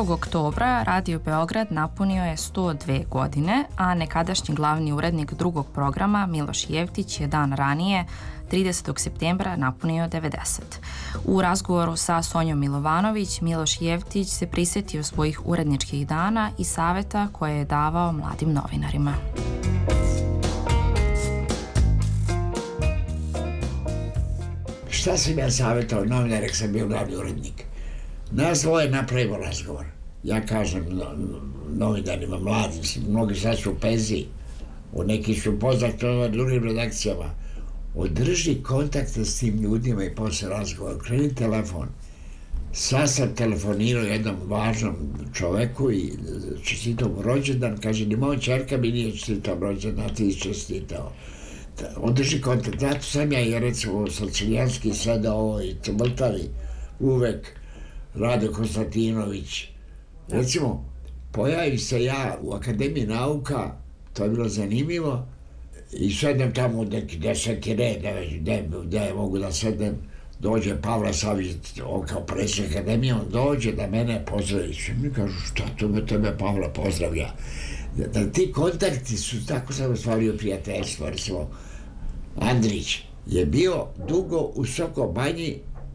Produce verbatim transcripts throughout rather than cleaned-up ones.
prvog oktobra Radio Beograd napunio je sto dve godine, a nekadašnji glavni urednik drugog programa Miloš Jevtić je dan ranije, tridesetog septembra, napunio devedeset. U razgovoru sa Sonjom Milovanović, Miloš Jevtić se prisjetio svojih uredničkih dana i saveta koje je davao mladim novinarima. Šta sam ja savjetao novinar, jer sam bio glavni urednik? Nas dvoje napravimo razgovor. Ja kažem no, novinarima, mladim, mnogi sad su u penziji, u neki su poznati na drugim redakcijama. Održi kontakte s tim ljudima i posle razgovor. Kreni telefon. Sad sam telefonirao jednom važnom čoveku i čestitao mu rođendan. Kaže, ni moja čerka mi nije čestitao rođendan, a ti čestitao. Održi kontakt. Zato sam ja, jer recimo Salčiljanski sedao i Vrtavi uvek, Rade Konstantinović. Recimo, pojavi se ja u Akademiji nauka, to je bilo zanimljivo, i sednem tamo neki deseti red, gde mogu da sednem, dođe Pavla Savić, on kao predsjednik Akademije, on dođe da mene pozdravi. Svi mi kažu, šta to me tebe Pavla pozdravlja? Da ti kontakti su, tako sam ostvario prijateljstvo. Recimo, Andrić je bio dugo u Soko Banji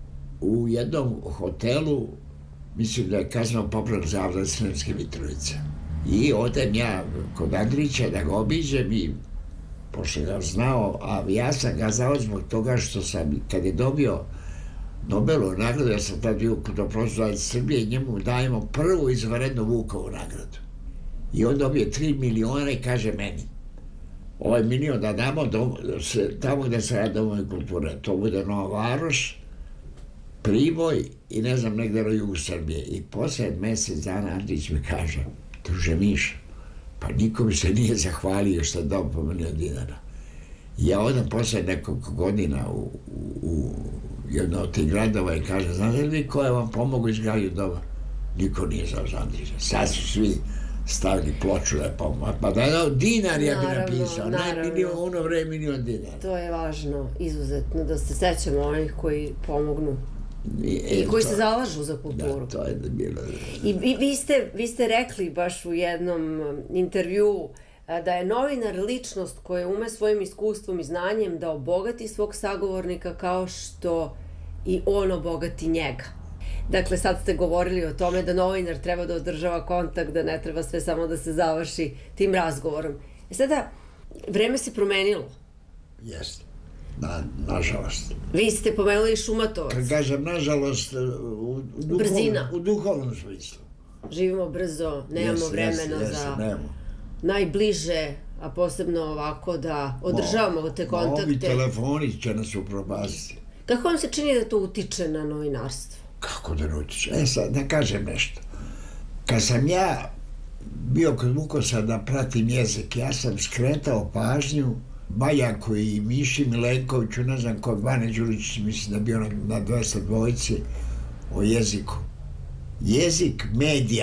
u jednom hotelu, mislim da je Kazneno popravnog zavoda Sremske Mitrovice. I odem ja kod Andrića da ga obiđem i pošto ga znao, a ja sam ga znao zbog toga što sam, kad je dobio Nobelovu nagradu, ja sam tad bio kod Profesora Srbije i njemu dajemo prvu izvanrednu Vukovu nagradu. I on dobije tri miliona i kaže meni, ovaj milion da damo dom, se, tamo gde se radi Domovi kulture, to bude Nova Varoš, Priboj i ne znam, negde na jugu Srbije. I posle mesec dana Andrić mi kaže, druže Miša, pa niko mi se nije zahvalio što je dom po milion dinara. I ja odam posle nekoliko godina u, u, u jedno od tih gradova i kaže, znate li vi ko je vam pomogao izgradnju doma? Niko nije znao za Andrića. Sad su svi stavili ploču da je pomogao. Pa da je dinar ja bi napisao, ne milion, ono vreme milion dinara. To je važno, izuzetno, da se sećamo onih koji pomognu. I, I koji to, se zalažu za kulturu. Da, to je da bilo. I vi, vi, ste, vi ste rekli baš u jednom intervjuu da je novinar ličnost koja ume svojim iskustvom i znanjem da obogati svog sagovornika kao što i on obogati njega. Dakle, sad ste govorili o tome da novinar treba da održava kontakt, da ne treba sve samo da se završi tim razgovorom. E sada, vreme se promenilo. Jeste. Na, nažalost. Vi ste pomenuli Šumatovac. Kad kažem nažalost, u, u, duhovnom, u duhovnom smislu. Živimo brzo, nemamo yes, vremena yes, yes, za nemamo. Najbliže, a posebno ovako da održavamo Mo, te kontakte. Ovi telefoni će nas upropastiti. Kako vam se čini da to utiče na novinarstvo? Kako da ne utiče? E sad, da kažem nešto. Kad sam ja bio kod Vukosa da pratim jezik, ja sam skretao pažnju Bajaku i Miši Milenkoviću, ne znam kod Bane Đuričić, mislim da bio na, na dvesta dvojici o jeziku. Jezik medija